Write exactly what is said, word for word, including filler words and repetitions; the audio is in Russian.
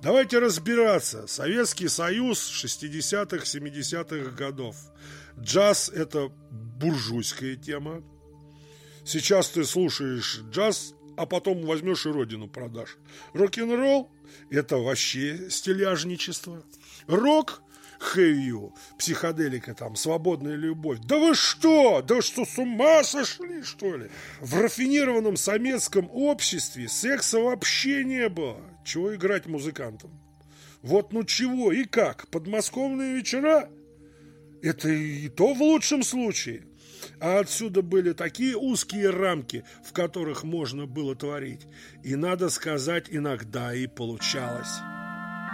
Давайте разбираться. Советский Союз шестидесятых, семидесятых годов. Джаз – это буржуйская тема. Сейчас ты слушаешь джаз, а потом возьмешь и родину продашь. Рок-н-ролл – это вообще стиляжничество. Рок – хэвью, психоделика, там, свободная любовь. Да вы что? Да что, с ума сошли, что ли? В рафинированном советском обществе секса вообще не было. Чего играть музыкантам? Вот ну чего и как? Подмосковные вечера? Это и то в лучшем случае. А отсюда были такие узкие рамки, в которых можно было творить. И, надо сказать, иногда и получалось.